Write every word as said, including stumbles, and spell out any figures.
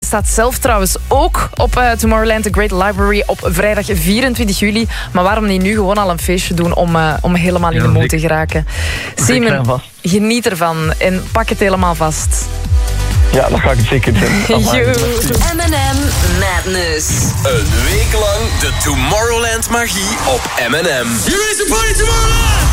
staat zelf trouwens ook op uh, Tomorrowland, The Great Library, op vrijdag vierentwintig juli. Maar waarom niet nu gewoon al een feestje doen om, uh, om helemaal in ja, de mood te geraken? Simon, geniet ervan en pak het helemaal vast. Ja, dat ga ik zeker doen. M en M Madness. Een week lang de Tomorrowland magie op M en M. You ready to party tomorrow?